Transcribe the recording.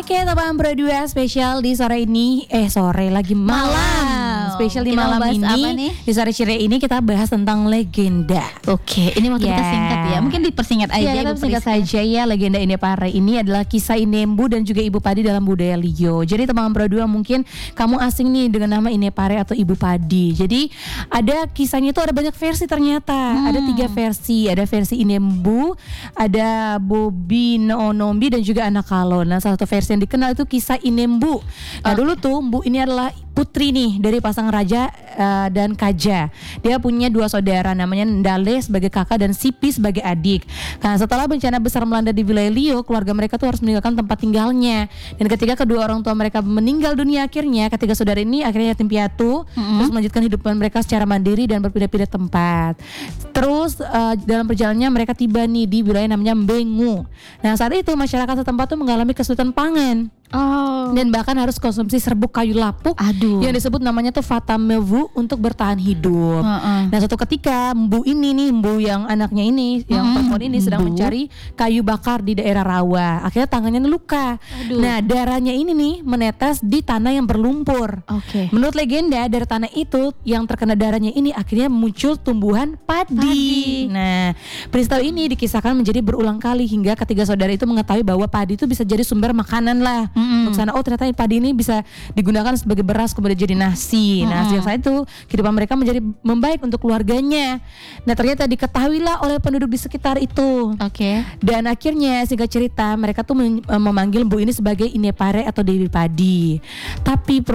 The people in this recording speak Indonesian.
Oke, teman berdua spesial di sore ini, sore lagi malam. Spesial di Kita malam bahas apa ini, nih? di sore ceria ini kita bahas tentang legenda. Oke, ini waktu kita Ya. singkat ya. Mungkin dipersingkat aja. Ya, kita Ibu singkat Priska. saja ya. Legenda Inepare ini adalah kisah Inembu dan juga Ibu Padi dalam budaya Lio. Jadi teman berdua mungkin kamu asing nih dengan nama Inepare atau Ibu Padi. Jadi ada kisahnya itu ada banyak versi ternyata. Ada 3 versi. Ada versi Inembu, ada Bobi Noonombi dan juga Anak Kalon. Nah, salah satu versi yang dikenal itu kisah Inembu. Nah, dulu tuh Mbu ini adalah putri nih dari pasangan raja dan Kaja. Dia punya 2 saudara namanya Ndale sebagai kakak dan Sipi sebagai adik. Nah, setelah bencana besar melanda di wilayah Lio, keluarga mereka tuh harus meninggalkan tempat tinggalnya. Dan ketika kedua orang tua mereka meninggal dunia akhirnya, ketiga saudara ini akhirnya yatim piatu, terus melanjutkan hidupan mereka secara mandiri dan berpindah-pindah tempat. Terus dalam perjalanannya mereka tiba nih di wilayah namanya Mbengu. Nah, saat itu masyarakat setempat tuh mengalami kesulitan pangan. Oh. Dan bahkan harus konsumsi serbuk kayu lapuk Aduh. yang disebut namanya tuh Fatamevu untuk bertahan hidup. Nah, suatu ketika Mbu ini nih, Mbu yang anaknya ini, yang perempuan ini sedang Mbu. mencari kayu bakar di daerah rawa. Akhirnya tangannya luka. Aduh. Nah, darahnya ini nih menetes di tanah yang berlumpur. Oke. Menurut legenda dari tanah itu yang terkena darahnya ini akhirnya muncul tumbuhan padi. Nah, peristiwa ini dikisahkan menjadi berulang kali hingga ketiga saudara itu mengetahui bahwa padi itu bisa jadi sumber makanan lah. Untuk sana, oh ternyata padi ini bisa digunakan sebagai beras kemudian jadi nasi. Nah, sejak saat itu kehidupan mereka menjadi membaik untuk keluarganya. Nah, ternyata diketahuilah oleh penduduk di sekitar itu. Oke. Dan akhirnya singkat cerita mereka tuh memanggil Bu ini sebagai Inepare atau Dewi Padi. Tapi